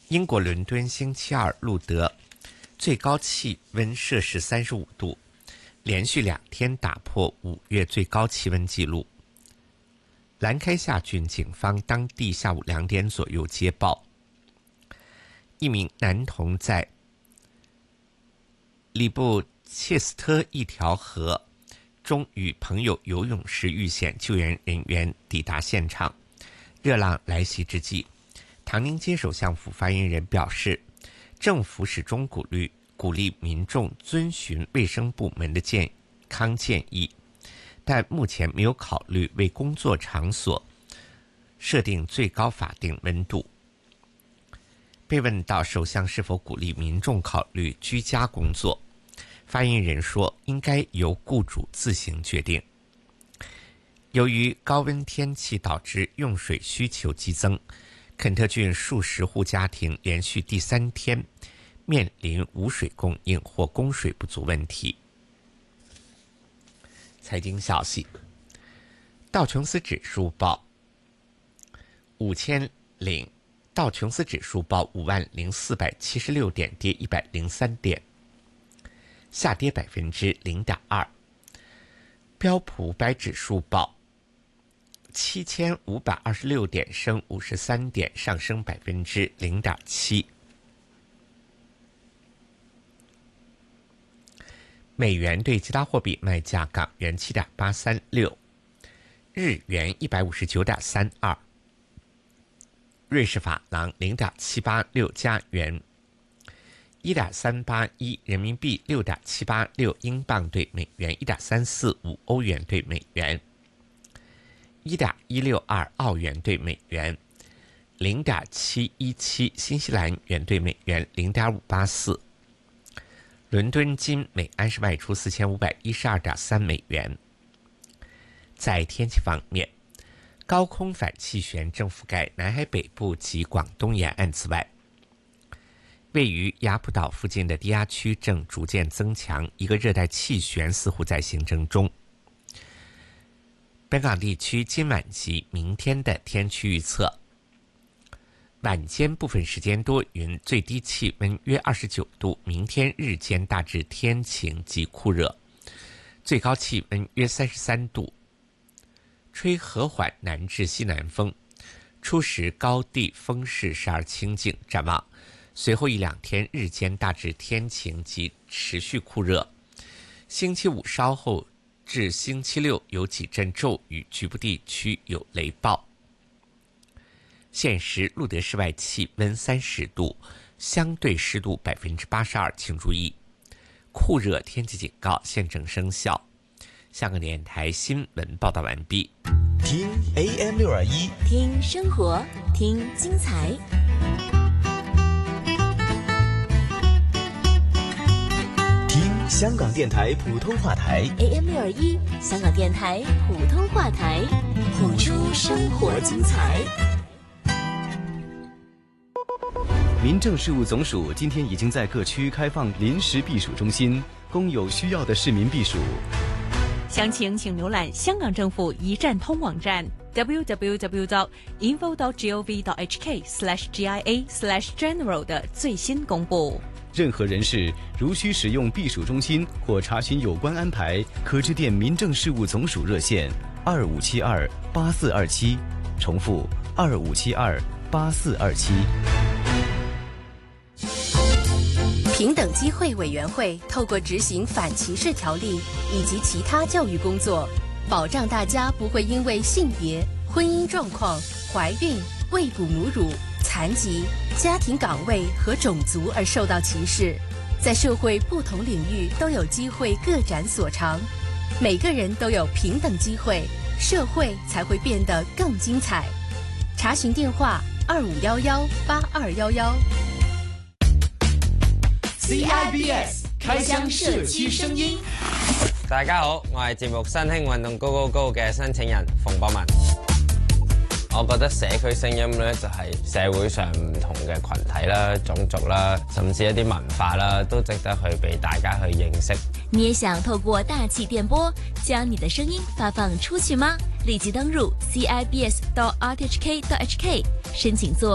英国伦敦星期二录得最高气温摄氏35度，连续2天打破5月最高气温纪录。兰开夏郡警方当地下午2点左右接报，一名男童在里布切斯特一条河中与朋友游泳时遇险，救援人员抵达现场。热浪来袭之际，唐宁街首相府发言人表示，政府始终鼓励民众遵循卫生部门的健康建议，但目前没有考虑为工作场所设定最高法定温度。被问到首相是否鼓励民众考虑居家工作，发言人说应该由雇主自行决定。由于高温天气导致用水需求激增，肯特郡数十户家庭连续第3天面临无水供应或供水不足问题。财经消息，道琼斯指数报道琼斯指数报50476点，跌103点，下跌0.2%。标普500指数报7526点，升53点，上升0.7%。美元对其他货币卖价：港元7.836，日元159.32，瑞士法郎0.786，加元1.381，人民币6.786，英镑对美元1.345，欧元对美元1.162，澳元对美元0.717，新西兰元对美元0.584。伦敦金每安士卖出4512.3美元。在天气方面，高空反气旋正覆盖南海北部及广东沿岸之外，位于雅浦岛附近的低压区正逐渐增强，一个热带气旋似乎在形成中。本港地区今晚及明天的天气预测：晚间部分时间多云，最低气温约29度；明天日间大致天晴及酷热，最高气温约33度，吹和缓南至西南风，初时高地风势时而清劲。展望随后1-2天日间大致天晴及持续酷热，星期五稍后至星期六有几阵骤雨，局部地区有雷暴。现时录得室外气温30度，相对湿度82%，请注意酷热天气警告现正生效。香港电台新闻报道完毕。 听 AM621， 听生活，听精彩。 听香港电台普通话台 AM621，香港电台普通话台，谱出生活精彩。 民政事务总署今天已经在各区开放临时避暑中心，供有需要的市民避暑。 详情请浏览香港政府一站通网站 www.info.gov.hk/GIA/general 的最新公布。 任何人士如需使用避暑中心或查询有关安排，可致电民政事务总署热线25728427，重复25728427。 平等机会委员会透过执行反歧视条例以及其他教育工作，保障大家不会因为性别、婚姻状况、怀孕、喂哺母乳、残疾、家庭岗位和种族而受到歧视，在社会不同领域都有机会各展所长。每个人都有平等机会，社会才会变得更精彩。查询电话25118211。 CIBS 開箱社區聲音。 大家好，我係節目新興運動高高高嘅申請人馮博文。我覺得社區聲音呢，就係社會上唔同嘅群體啦、種族啦，甚至一啲文化啦，都值得去俾大家去認識。 你也想透過大氣電波將你的聲音發放出去嗎？立即登入 CIBS.RTHK.HK 申請做